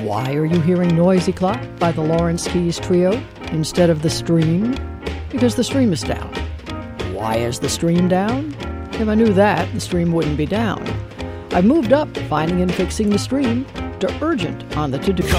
Why are you hearing Noisy Clock by the Lawrence Keys Trio instead of The Stream? Because the stream is down. Why is the stream down? If I knew that, the stream wouldn't be down. I've moved up finding and fixing the stream to urgent on the to-do.